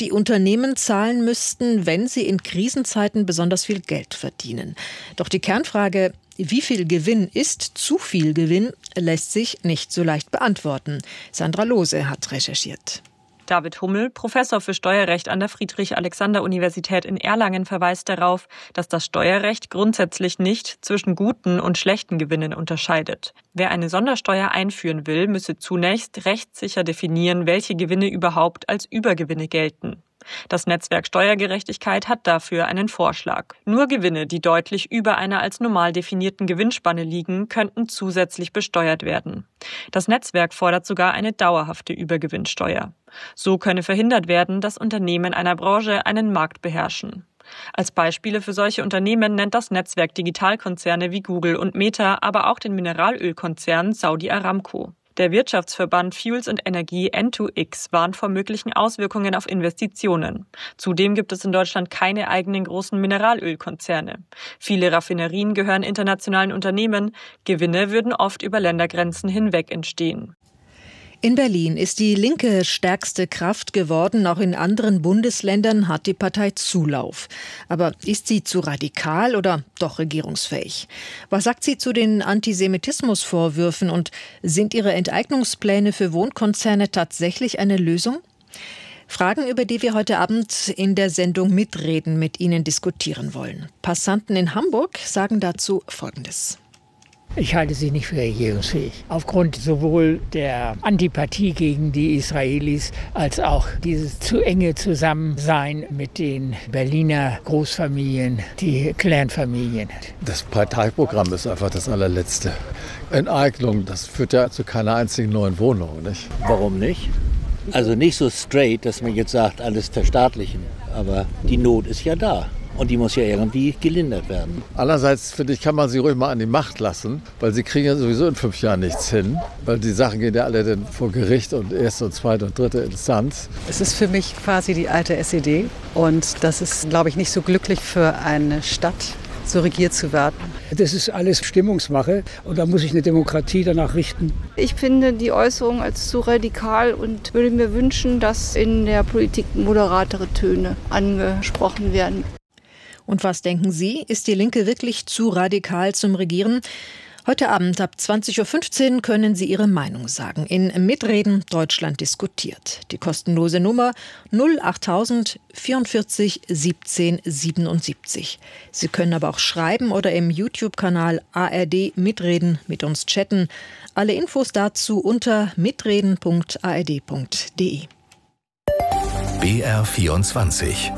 die Unternehmen zahlen müssten, wenn sie in Krisenzeiten besonders viel Geld verdienen. Doch die Kernfrage, wie viel Gewinn ist zu viel Gewinn, lässt sich nicht so leicht beantworten. Sandra Lohse hat recherchiert. David Hummel, Professor für Steuerrecht an der Friedrich-Alexander-Universität in Erlangen, verweist darauf, dass das Steuerrecht grundsätzlich nicht zwischen guten und schlechten Gewinnen unterscheidet. Wer eine Sondersteuer einführen will, müsse zunächst rechtssicher definieren, welche Gewinne überhaupt als Übergewinne gelten. Das Netzwerk Steuergerechtigkeit hat dafür einen Vorschlag. Nur Gewinne, die deutlich über einer als normal definierten Gewinnspanne liegen, könnten zusätzlich besteuert werden. Das Netzwerk fordert sogar eine dauerhafte Übergewinnsteuer. So könne verhindert werden, dass Unternehmen einer Branche einen Markt beherrschen. Als Beispiele für solche Unternehmen nennt das Netzwerk Digitalkonzerne wie Google und Meta, aber auch den Mineralölkonzern Saudi Aramco. Der Wirtschaftsverband Fuels und Energie N2X warnt vor möglichen Auswirkungen auf Investitionen. Zudem gibt es in Deutschland keine eigenen großen Mineralölkonzerne. Viele Raffinerien gehören internationalen Unternehmen. Gewinne würden oft über Ländergrenzen hinweg entstehen. In Berlin ist die Linke stärkste Kraft geworden. Auch in anderen Bundesländern hat die Partei Zulauf. Aber ist sie zu radikal oder doch regierungsfähig? Was sagt sie zu den Antisemitismusvorwürfen und sind ihre Enteignungspläne für Wohnkonzerne tatsächlich eine Lösung? Fragen, über die wir heute Abend in der Sendung Mitreden mit Ihnen diskutieren wollen. Passanten in Hamburg sagen dazu Folgendes. Ich halte sie nicht für regierungsfähig. Aufgrund sowohl der Antipathie gegen die Israelis als auch dieses zu enge Zusammensein mit den Berliner Großfamilien, die Clanfamilien. Das Parteiprogramm ist einfach das allerletzte. Enteignung, das führt ja zu keiner einzigen neuen Wohnung, nicht? Warum nicht? Also nicht so straight, dass man jetzt sagt, alles verstaatlichen. Aber die Not ist ja da. Und die muss ja irgendwie gelindert werden. Andererseits, finde ich, kann man sie ruhig mal an die Macht lassen, weil sie kriegen ja sowieso in 5 Jahren nichts hin. Weil die Sachen gehen ja alle dann vor Gericht und erste und zweite und dritte Instanz. Es ist für mich quasi die alte SED. Und das ist, glaube ich, nicht so glücklich für eine Stadt, so regiert zu werden. Das ist alles Stimmungsmache und da muss sich eine Demokratie danach richten. Ich finde die Äußerung als zu radikal und würde mir wünschen, dass in der Politik moderatere Töne angesprochen werden. Und was denken Sie? Ist die Linke wirklich zu radikal zum Regieren? Heute Abend ab 20.15 Uhr können Sie Ihre Meinung sagen. In Mitreden Deutschland diskutiert. Die kostenlose Nummer 08000 44 17 77. Sie können aber auch schreiben oder im YouTube-Kanal ARD Mitreden mit uns chatten. Alle Infos dazu unter mitreden.ard.de. BR24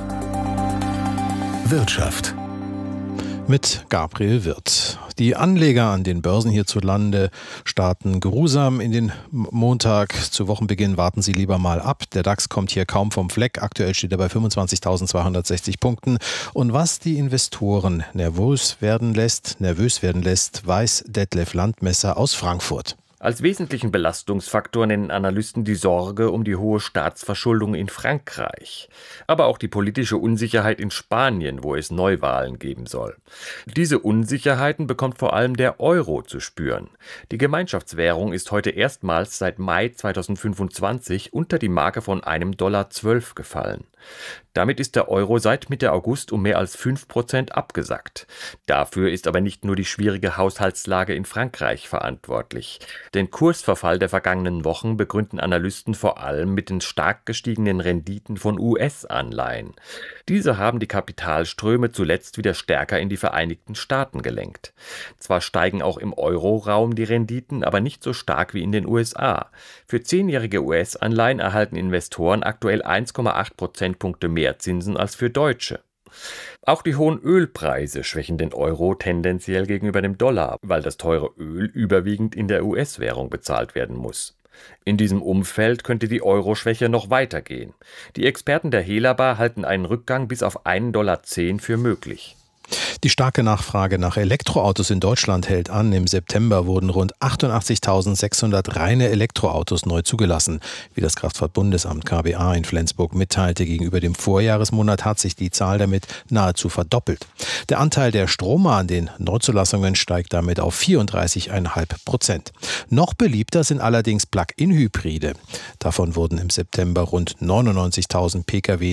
Wirtschaft mit Gabriel Wirth. Die Anleger an den Börsen hierzulande starten geruhsam in den Montag. Zu Wochenbeginn warten sie lieber mal ab. Der DAX kommt hier kaum vom Fleck. Aktuell steht er bei 25.260 Punkten. Und was die Investoren nervös werden lässt, weiß Detlef Landmesser aus Frankfurt. Als wesentlichen Belastungsfaktor nennen Analysten die Sorge um die hohe Staatsverschuldung in Frankreich, aber auch die politische Unsicherheit in Spanien, wo es Neuwahlen geben soll. Diese Unsicherheiten bekommt vor allem der Euro zu spüren. Die Gemeinschaftswährung ist heute erstmals seit Mai 2025 unter die Marke von $1,12 gefallen. Damit ist der Euro seit Mitte August um mehr als 5% abgesackt. Dafür ist aber nicht nur die schwierige Haushaltslage in Frankreich verantwortlich. Den Kursverfall der vergangenen Wochen begründen Analysten vor allem mit den stark gestiegenen Renditen von US-Anleihen. Diese haben die Kapitalströme zuletzt wieder stärker in die Vereinigten Staaten gelenkt. Zwar steigen auch im Euroraum die Renditen, aber nicht so stark wie in den USA. Für 10-jährige US-Anleihen erhalten Investoren aktuell 1,8 Prozentpunkte mehr Zinsen als für deutsche. Auch die hohen Ölpreise schwächen den Euro tendenziell gegenüber dem Dollar, weil das teure Öl überwiegend in der US-Währung bezahlt werden muss. In diesem Umfeld könnte die Euro-Schwäche noch weitergehen. Die Experten der Helaba halten einen Rückgang bis auf $1,10 für möglich. Die starke Nachfrage nach Elektroautos in Deutschland hält an. Im September wurden rund 88.600 reine Elektroautos neu zugelassen. Wie das Kraftfahrtbundesamt KBA in Flensburg mitteilte, gegenüber dem Vorjahresmonat hat sich die Zahl damit nahezu verdoppelt. Der Anteil der Stromer an den Neuzulassungen steigt damit auf 34,5%. Noch beliebter sind allerdings Plug-in-Hybride. Davon wurden im September rund 99.000 Pkw